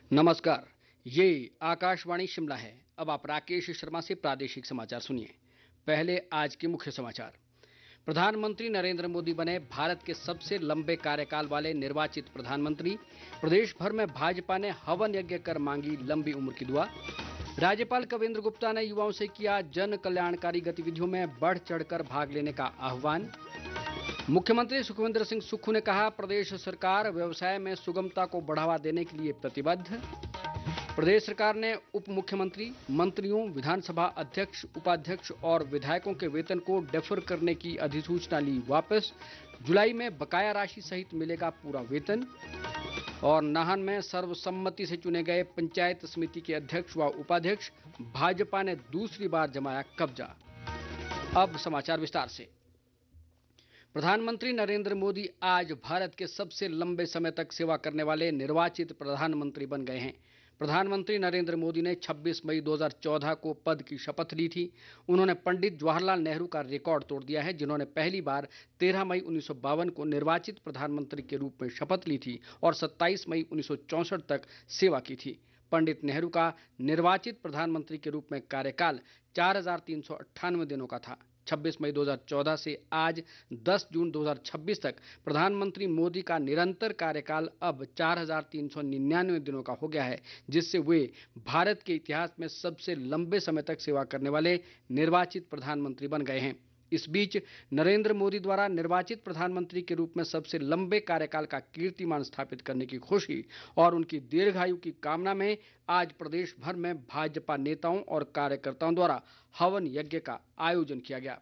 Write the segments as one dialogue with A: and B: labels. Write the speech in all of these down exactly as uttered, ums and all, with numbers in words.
A: नमस्कार। ये आकाशवाणी शिमला है। अब आप राकेश शर्मा से प्रादेशिक समाचार सुनिए। पहले आज के मुख्य समाचार। प्रधानमंत्री नरेंद्र मोदी बने भारत के सबसे लंबे कार्यकाल वाले निर्वाचित प्रधानमंत्री। प्रदेश भर में भाजपा ने हवन यज्ञ कर मांगी लंबी उम्र की दुआ। राज्यपाल कविंद्र गुप्ता ने युवाओं से किया जन कल्याणकारी गतिविधियों में बढ़ चढ़कर भाग लेने का आह्वान। मुख्यमंत्री सुखविंदर सिंह सुक्खू ने कहा, प्रदेश सरकार व्यवसाय में सुगमता को बढ़ावा देने के लिए प्रतिबद्ध। प्रदेश सरकार ने उप मुख्यमंत्री, मंत्रियों, विधानसभा अध्यक्ष, उपाध्यक्ष और विधायकों के वेतन को डेफर करने की अधिसूचना ली वापस। जुलाई में बकाया राशि सहित मिलेगा पूरा वेतन। और नाहन में सर्वसम्मति से चुने गए पंचायत समिति के अध्यक्ष व उपाध्यक्ष, भाजपा ने दूसरी बार जमाया कब्जा। अब समाचार विस्तार से। प्रधानमंत्री नरेंद्र मोदी आज भारत के सबसे लंबे समय तक सेवा करने वाले निर्वाचित प्रधानमंत्री बन गए हैं। प्रधानमंत्री नरेंद्र मोदी ने छब्बीस मई दो हज़ार चौदह को पद की शपथ ली थी। उन्होंने पंडित जवाहरलाल नेहरू का रिकॉर्ड तोड़ दिया है, जिन्होंने पहली बार तेरह मई उन्नीस सौ बावन को निर्वाचित प्रधानमंत्री के रूप में शपथ ली थी और सत्ताईस मई उन्नीस सौ चौंसठ तक सेवा की थी। पंडित नेहरू का निर्वाचित प्रधानमंत्री के रूप में कार्यकाल चार हजार तीन सौ अट्ठानवे दिनों का था। छब्बीस मई दो हज़ार चौदह से आज दस जून दो हज़ार छब्बीस तक प्रधानमंत्री मोदी का निरंतर कार्यकाल अब चार हजार तीन सौ निन्यानवे दिनों का हो गया है, जिससे वे भारत के इतिहास में सबसे लंबे समय तक सेवा करने वाले निर्वाचित प्रधानमंत्री बन गए हैं। इस बीच नरेंद्र मोदी द्वारा निर्वाचित प्रधानमंत्री के रूप में सबसे लंबे कार्यकाल का कीर्तिमान स्थापित करने की खुशी और उनकी दीर्घायु की कामना में आज प्रदेश भर में भाजपा नेताओं और कार्यकर्ताओं द्वारा हवन यज्ञ का आयोजन किया गया।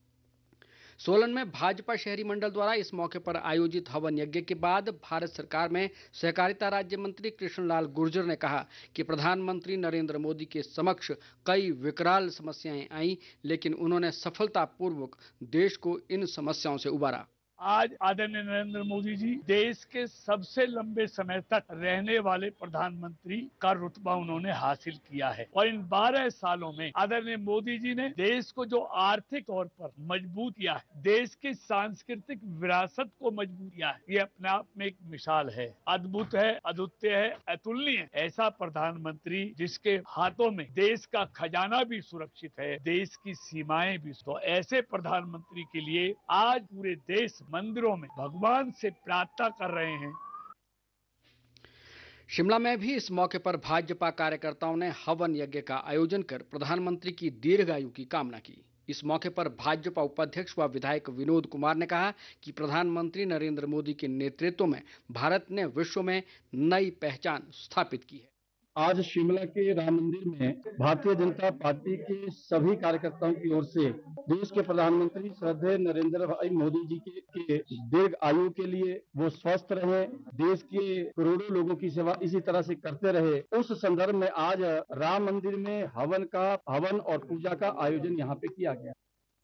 A: सोलन में भाजपा शहरी मंडल द्वारा इस मौके पर आयोजित हवन यज्ञ के बाद भारत सरकार में सहकारिता राज्य मंत्री कृष्णलाल गुर्जर ने कहा कि प्रधानमंत्री नरेंद्र मोदी के समक्ष कई विकराल समस्याएं आईं, लेकिन उन्होंने सफलतापूर्वक देश को इन समस्याओं से उबारा।
B: आज आदरणीय नरेंद्र मोदी जी देश के सबसे लंबे समय तक रहने वाले प्रधानमंत्री का रुतबा उन्होंने हासिल किया है और इन बारह सालों में आदरणीय मोदी जी ने देश को जो आर्थिक तौर पर मजबूत किया है, देश की सांस्कृतिक विरासत को मजबूत किया है, ये अपने आप में एक मिसाल है। अद्भुत है, अद्वितीय है, अतुलनीय है। ऐसा प्रधानमंत्री जिसके हाथों में देश का खजाना भी सुरक्षित है, देश की सीमाएं भी। तो ऐसे प्रधानमंत्री के लिए आज पूरे देश मंदिरों में भगवान से प्रार्थना कर रहे हैं।
A: शिमला में भी इस मौके पर भाजपा कार्यकर्ताओं ने हवन यज्ञ का आयोजन कर प्रधानमंत्री की दीर्घायु की कामना की। इस मौके पर भाजपा उपाध्यक्ष व विधायक विनोद कुमार ने कहा कि प्रधानमंत्री नरेंद्र मोदी के नेतृत्व में भारत ने विश्व में नई पहचान स्थापित की है।
C: आज शिमला के राम मंदिर में भारतीय जनता पार्टी के सभी कार्यकर्ताओं की ओर से देश के प्रधानमंत्री श्रद्धेय नरेंद्र भाई मोदी जी के, के दीर्घ आयु के लिए वो स्वस्थ रहे, देश के करोड़ों लोगों की सेवा इसी तरह से करते रहे, उस संदर्भ में आज राम मंदिर में हवन का हवन और पूजा का आयोजन यहाँ पे किया गया।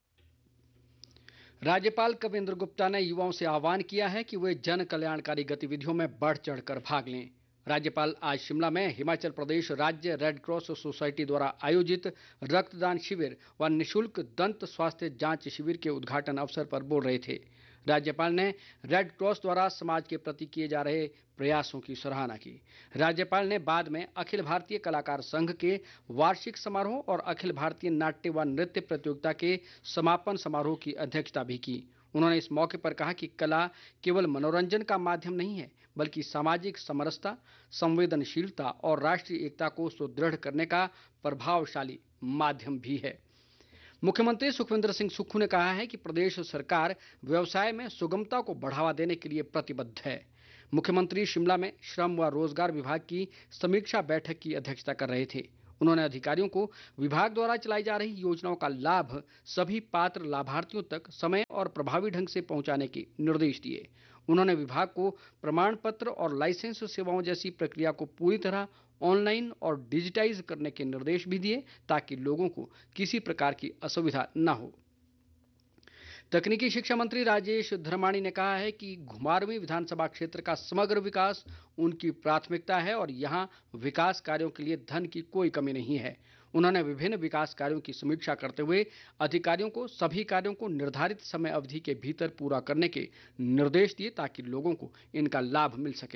A: राज्यपाल कविंद्र गुप्ता ने युवाओं से आह्वान किया है कि वे जन कल्याणकारी गतिविधियों में बढ़ चढ़कर भाग लें। राज्यपाल आज शिमला में हिमाचल प्रदेश राज्य रेड क्रॉस सोसाइटी द्वारा आयोजित रक्तदान शिविर व निशुल्क दंत स्वास्थ्य जांच शिविर के उद्घाटन अवसर पर बोल रहे थे। राज्यपाल ने रेड क्रॉस द्वारा समाज के प्रति किए जा रहे प्रयासों की सराहना की। राज्यपाल ने बाद में अखिल भारतीय कलाकार संघ के वार्षिक समारोह और अखिल भारतीय नाट्य व नृत्य प्रतियोगिता के समापन समारोह की अध्यक्षता भी की। उन्होंने इस मौके पर कहा कि कला केवल मनोरंजन का माध्यम नहीं है, बल्कि सामाजिक समरसता, संवेदनशीलता और राष्ट्रीय एकता को सुदृढ़ करने का प्रभावशाली माध्यम भी है। मुख्यमंत्री सुखविंदर सिंह सुक्खू ने कहा है कि प्रदेश सरकार व्यवसाय में सुगमता को बढ़ावा देने के लिए प्रतिबद्ध है। मुख्यमंत्री शिमला में श्रम व रोजगार विभाग की समीक्षा बैठक की अध्यक्षता कर रहे थे। उन्होंने अधिकारियों को विभाग द्वारा चलाई जा रही योजनाओं का लाभ सभी पात्र लाभार्थियों तक समय और प्रभावी ढंग से पहुंचाने के निर्देश दिए। उन्होंने विभाग को प्रमाण पत्र और लाइसेंस सेवाओं जैसी प्रक्रिया को पूरी तरह ऑनलाइन और डिजिटाइज करने के निर्देश भी दिए, ताकि लोगों को किसी प्रकार की असुविधा न हो। तकनीकी शिक्षा मंत्री राजेश धर्माणी ने कहा है कि घुमारवीं विधानसभा क्षेत्र का समग्र विकास उनकी प्राथमिकता है और यहां विकास कार्यों के लिए धन की कोई कमी नहीं है। उन्होंने विभिन्न विकास कार्यों की समीक्षा करते हुए अधिकारियों को सभी कार्यों को निर्धारित समय अवधि के भीतर पूरा करने के निर्देश दिए, ताकि लोगों को इनका लाभ मिल सके।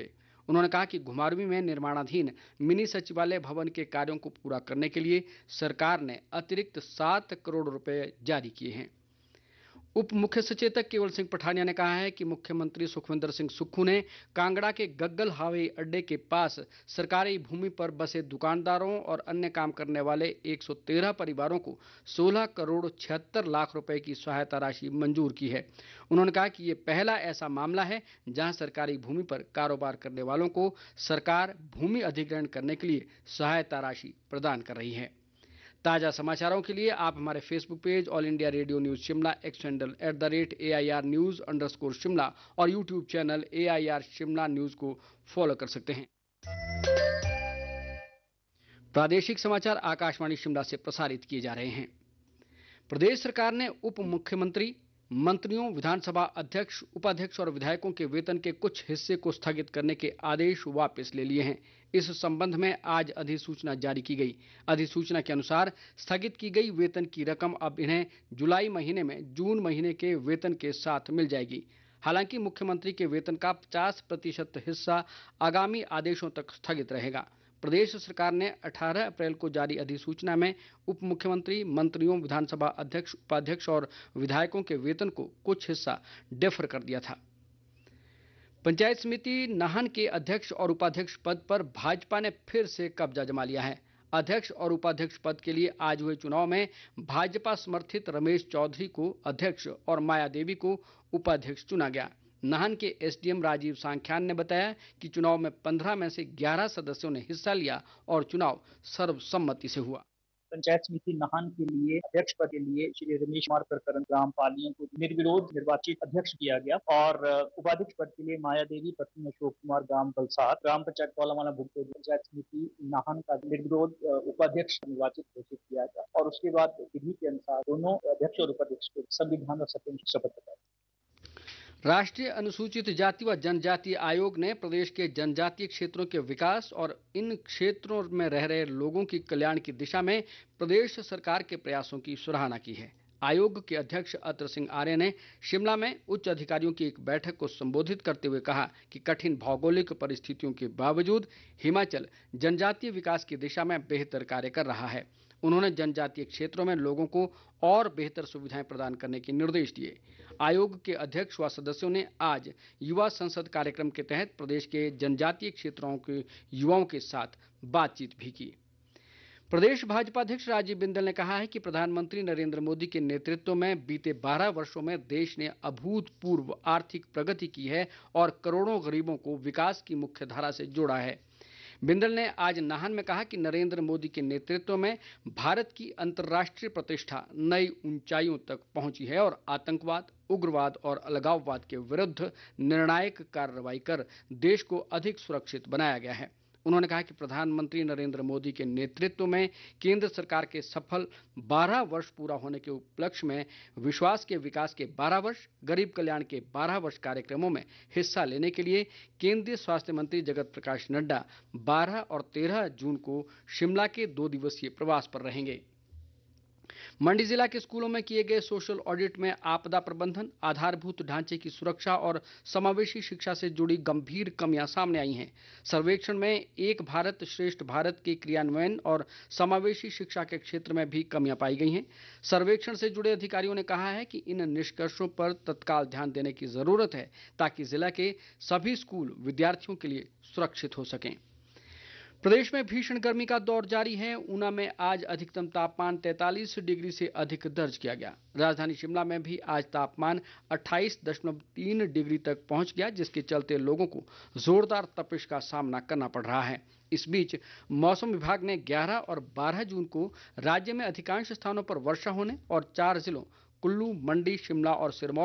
A: उन्होंने कहा कि घुमारवीं में निर्माणाधीन मिनी सचिवालय भवन के कार्यों को पूरा करने के लिए सरकार ने अतिरिक्त सात करोड़ रुपए जारी किए हैं। उप मुख्य सचेतक केवल सिंह पठानिया ने कहा है कि मुख्यमंत्री सुखविंदर सिंह सुक्खू ने कांगड़ा के गग्गल हवाई अड्डे के पास सरकारी भूमि पर बसे दुकानदारों और अन्य काम करने वाले एक सौ तेरह परिवारों को सोलह करोड़ छिहत्तर लाख रुपए की सहायता राशि मंजूर की है। उन्होंने कहा कि ये पहला ऐसा मामला है जहां सरकारी भूमि पर कारोबार करने वालों को सरकार भूमि अधिग्रहण करने के लिए सहायता राशि प्रदान कर रही है। ताज़ा समाचारों के लिए आप हमारे Facebook page all India radio news Shimla, x handle at the rate A I R news underscore Shimla और YouTube channel A I R Shimla news को फॉलो कर सकते हैं। प्रादेशिक समाचार आकाशवाणी शिमला से प्रसारित किए जा रहे हैं। प्रदेश सरकार ने उप मुख्यमंत्री, मंत्रियों, विधानसभा अध्यक्ष, उपाध्यक्ष और विधायकों के वेतन के कुछ हिस्से को स्थगित करने के आदेश वापस ले लिए हैं। इस संबंध में आज अधिसूचना जारी की गई। अधिसूचना के अनुसार स्थगित की गई वेतन की रकम अब इन्हें जुलाई महीने में जून महीने के वेतन के साथ मिल जाएगी। हालांकि मुख्यमंत्री के वेतन का पचास प्रतिशत हिस्सा आगामी आदेशों तक स्थगित रहेगा। प्रदेश सरकार ने अठारह अप्रैल को जारी अधिसूचना में उप मुख्यमंत्री, मंत्रियों, विधानसभा अध्यक्ष, उपाध्यक्ष और विधायकों के वेतन को कुछ हिस्सा डेफर कर दिया था। पंचायत समिति नाहन के अध्यक्ष और उपाध्यक्ष पद पर भाजपा ने फिर से कब्जा जमा लिया है। अध्यक्ष और उपाध्यक्ष पद के लिए आज हुए चुनाव में भाजपा समर्थित रमेश चौधरी को अध्यक्ष और माया देवी को उपाध्यक्ष चुना गया। नाहन के एसडीएम राजीव सांख्यान ने बताया कि चुनाव में पंद्रह में से ग्यारह सदस्यों ने हिस्सा लिया और चुनाव सर्वसम्मति से हुआ।
D: पंचायत समिति नाहन के लिए अध्यक्ष पद के लिए श्री रमेश कुमार करकरन ग्राम पालियों को निर्विरोध निर्वाचित अध्यक्ष किया गया और उपाध्यक्ष पद के लिए माया देवी पत्नी अशोक कुमार ग्राम बलसात ग्राम पंचायत कौलामाला भुगतो पंचायत समिति नाहन का निर्विरोध उपाध्यक्ष निर्वाचित घोषित किया गया और उसके बाद विधि के अनुसार दोनों अध्यक्ष और उपाध्यक्ष को संविधान और सत्य शपथ दिलाई।
A: राष्ट्रीय अनुसूचित जाति व जनजातीय आयोग ने प्रदेश के जनजातीय क्षेत्रों के विकास और इन क्षेत्रों में रह रहे लोगों की कल्याण की दिशा में प्रदेश सरकार के प्रयासों की सराहना की है। आयोग के अध्यक्ष अतर सिंह आर्य ने शिमला में उच्च अधिकारियों की एक बैठक को संबोधित करते हुए कहा कि कठिन भौगोलिक परिस्थितियों के बावजूद हिमाचल जनजातीय विकास की दिशा में बेहतर कार्य कर रहा है। उन्होंने जनजातीय क्षेत्रों में लोगों को और बेहतर सुविधाएं प्रदान करने के निर्देश दिए। आयोग के अध्यक्ष व सदस्यों ने आज युवा संसद कार्यक्रम के तहत प्रदेश के जनजातीय क्षेत्रों के युवाओं के साथ बातचीत भी की। प्रदेश भाजपा अध्यक्ष राजीव बिंदल ने कहा है कि प्रधानमंत्री नरेंद्र मोदी के नेतृत्व में बीते बारह वर्षों में देश ने अभूतपूर्व आर्थिक प्रगति की है और करोड़ों गरीबों को विकास की मुख्यधारा से जोड़ा है। बिंदल ने आज नाहन में कहा कि नरेंद्र मोदी के नेतृत्व में भारत की अंतर्राष्ट्रीय प्रतिष्ठा नई ऊंचाइयों तक पहुंची है और आतंकवाद, उग्रवाद और अलगाववाद के विरुद्ध निर्णायक कार्रवाई कर देश को अधिक सुरक्षित बनाया गया है। उन्होंने कहा कि प्रधानमंत्री नरेंद्र मोदी के नेतृत्व में केंद्र सरकार के सफल बारह वर्ष पूरा होने के उपलक्ष्य में विश्वास के विकास के बारह वर्ष, गरीब कल्याण के बारह वर्ष कार्यक्रमों में हिस्सा लेने के लिए केंद्रीय स्वास्थ्य मंत्री जगत प्रकाश नड्डा बारह और तेरह जून को शिमला के दो दिवसीय प्रवास पर रहेंगे। मंडी जिला के स्कूलों में किए गए सोशल ऑडिट में आपदा प्रबंधन, आधारभूत ढांचे की सुरक्षा और समावेशी शिक्षा से जुड़ी गंभीर कमियां सामने आई हैं। सर्वेक्षण में एक भारत श्रेष्ठ भारत के क्रियान्वयन और समावेशी शिक्षा के क्षेत्र में भी कमियां पाई गई हैं। सर्वेक्षण से जुड़े अधिकारियों ने कहा है कि इन निष्कर्षों पर तत्काल ध्यान देने की जरूरत है ताकि जिला के सभी स्कूल विद्यार्थियों के लिए सुरक्षित हो सकें। प्रदेश में भीषण गर्मी का दौर जारी है। ऊना में आज अधिकतम तापमान तैंतालीस डिग्री से अधिक दर्ज किया गया। राजधानी शिमला में भी आज तापमान अट्ठाईस दशमलव तीन डिग्री तक पहुंच गया, जिसके चलते लोगों को जोरदार तपिश का सामना करना पड़ रहा है। इस बीच मौसम विभाग ने ग्यारह और बारह जून को राज्य में अधिकांश स्थानों पर वर्षा होने और चार जिलों कुल्लू, मंडी, शिमला और सिरमौर